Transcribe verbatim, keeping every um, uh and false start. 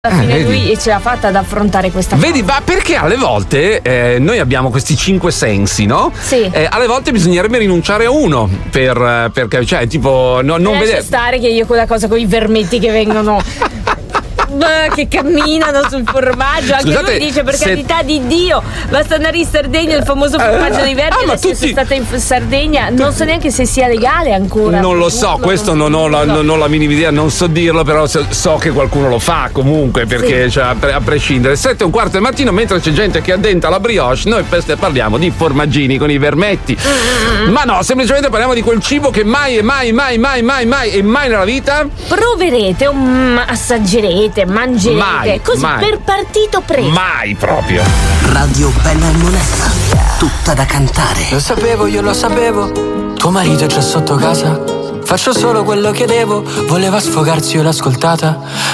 Alla fine Eh, lui ce l'ha fatta ad affrontare questa cosa. Vedi, ma perché alle volte eh, noi abbiamo questi cinque sensi, no? Sì. Eh, alle volte bisognerebbe rinunciare a uno per, perché, cioè, tipo, no, non Lascia vedere. stare che io quella cosa con i vermetti che vengono beh, che camminano sul formaggio. Anche Scusate, lui dice, per se- carità di Dio, basta andare in Sardegna, il famoso formaggio dei verdi. ah, ma Adesso io tutti- sono stata in Sardegna, non so neanche se sia legale ancora. Non lo so, questo non ho, la, non ho la minima idea, non so dirlo, però so, so che qualcuno lo fa comunque, perché Sì. cioè, a, pre- a prescindere. Sette e un quarto del mattino, mentre c'è gente che addenta la brioche, noi per- parliamo di formaggini con i vermetti. Ma no, semplicemente parliamo di quel cibo che mai e mai, mai, mai, mai, mai e mai nella vita. Proverete, um, assaggerete, mangerete, Mai, così mai. per partito preso. Mai proprio. Radio Bella e Monella, tutta da cantare. Lo sapevo, io lo sapevo. Tuo marito è già sotto casa. Faccio solo quello che devo. Voleva sfogarsi, io l'ho ascoltata.